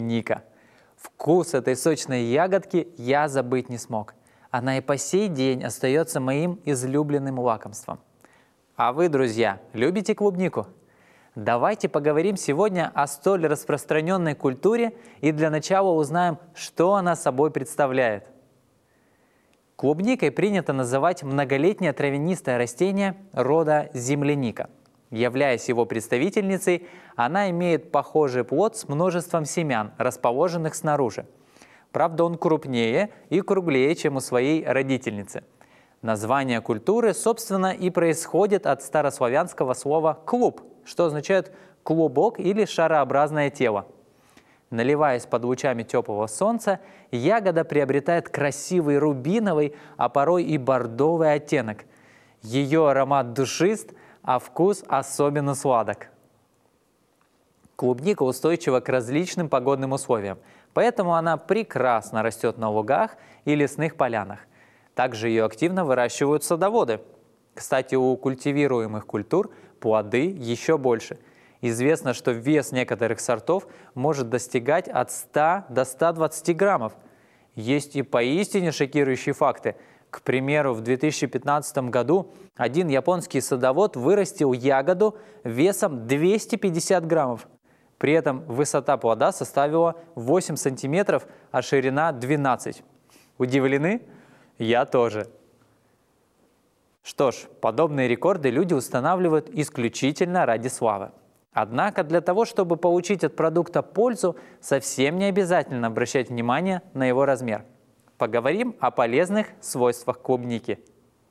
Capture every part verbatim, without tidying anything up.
клубника. Вкус этой сочной ягодки я забыть не смог. Она и по сей день остается моим излюбленным лакомством. А вы, друзья, любите клубнику? Давайте поговорим сегодня о столь распространенной культуре и для начала узнаем, что она собой представляет. Клубникой принято называть многолетнее травянистое растение рода земляника. Являясь его представительницей, она имеет похожий плод с множеством семян, расположенных снаружи. Правда, он крупнее и круглее, чем у своей родительницы. Название культуры, собственно, и происходит от старославянского слова «клуб», что означает «клубок» или «шарообразное тело». Наливаясь под лучами теплого солнца, ягода приобретает красивый рубиновый, а порой и бордовый оттенок. Ее аромат душист, а вкус особенно сладок. Клубника устойчива к различным погодным условиям, поэтому она прекрасно растет на лугах и лесных полянах. Также ее активно выращивают садоводы. Кстати, у культивируемых культур плоды еще больше. Известно, что вес некоторых сортов может достигать от ста до ста двадцати граммов. Есть и поистине шокирующие факты. К примеру, в две тысячи пятнадцатом году один японский садовод вырастил ягоду весом двести пятьдесят граммов. При этом высота плода составила восемь сантиметров, а ширина двенадцать. Удивлены? Я тоже. Что ж, подобные рекорды люди устанавливают исключительно ради славы. Однако для того, чтобы получить от продукта пользу, совсем не обязательно обращать внимание на его размер. Поговорим о полезных свойствах клубники.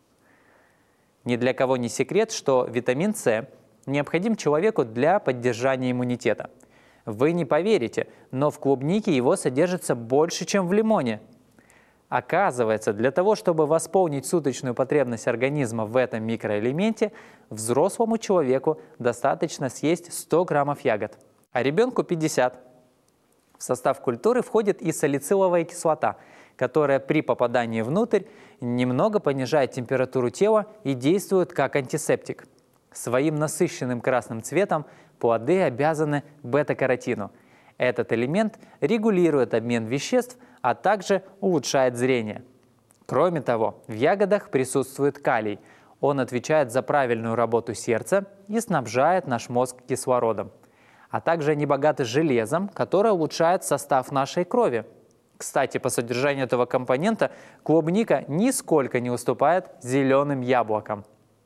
Ни для кого не секрет, что витамин С необходим человеку для поддержания иммунитета. Вы не поверите, но в клубнике его содержится больше, чем в лимоне. Оказывается, для того, чтобы восполнить суточную потребность организма в этом микроэлементе, взрослому человеку достаточно съесть сто граммов ягод, а ребенку пятьдесят. В состав культуры входит и салициловая кислота, которая при попадании внутрь немного понижает температуру тела и действует как антисептик. Своим насыщенным красным цветом плоды обязаны бета-каротину. Этот элемент регулирует обмен веществ, а также улучшает зрение. Кроме того, в ягодах присутствует калий. Он отвечает за правильную работу сердца и снабжает наш мозг кислородом. А также они богаты железом, которое улучшает состав нашей крови. Кстати, по содержанию этого компонента клубника нисколько не уступает зеленым яблокам.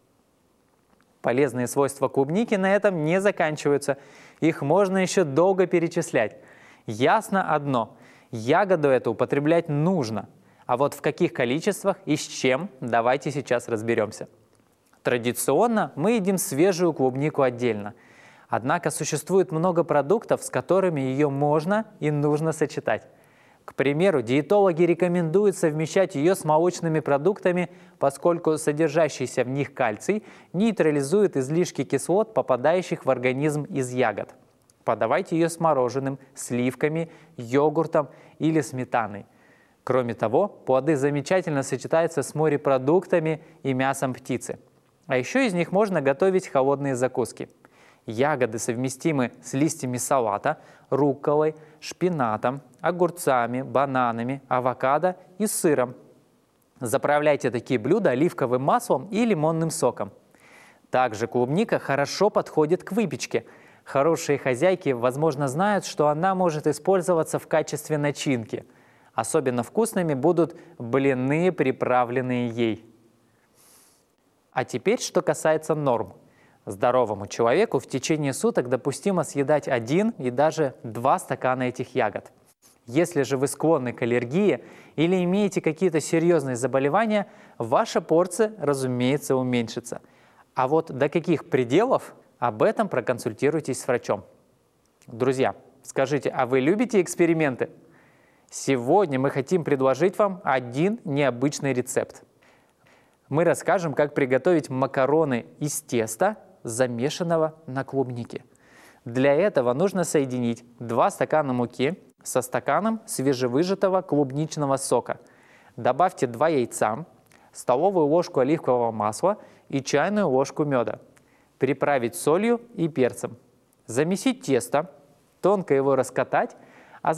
Полезные свойства клубники на этом не заканчиваются. Их можно еще долго перечислять. Ясно одно – ягоду эту употреблять нужно. А вот в каких количествах и с чем, давайте сейчас разберемся. Традиционно мы едим свежую клубнику отдельно. Однако существует много продуктов, с которыми ее можно и нужно сочетать. К примеру, диетологи рекомендуют совмещать ее с молочными продуктами, поскольку содержащийся в них кальций нейтрализует излишки кислот, попадающих в организм из ягод. Подавайте ее с мороженым, сливками, йогуртом или сметаной. Кроме того, плоды замечательно сочетаются с морепродуктами и мясом птицы. А еще из них можно готовить холодные закуски. Ягоды совместимы с листьями салата, рукколой, шпинатом, огурцами, бананами, авокадо и сыром. Заправляйте такие блюда оливковым маслом и лимонным соком. Также клубника хорошо подходит к выпечке. Хорошие хозяйки, возможно, знают, что она может использоваться в качестве начинки. Особенно вкусными будут блины, приправленные ей. А теперь, что касается норм. Здоровому человеку в течение суток допустимо съедать один и даже два стакана этих ягод. Если же вы склонны к аллергии или имеете какие-то серьезные заболевания, ваша порция, разумеется, уменьшится. А вот до каких пределов, об этом проконсультируйтесь с врачом. Друзья, скажите, а вы любите эксперименты? Сегодня мы хотим предложить вам один необычный рецепт. Мы расскажем, как приготовить макароны из теста, замешанного на клубнике. Для этого нужно соединить два стакана муки со стаканом свежевыжатого клубничного сока. Добавьте два яйца, столовую ложку оливкового масла и чайную ложку меда. Приправить солью и перцем. Замесить тесто, тонко его раскатать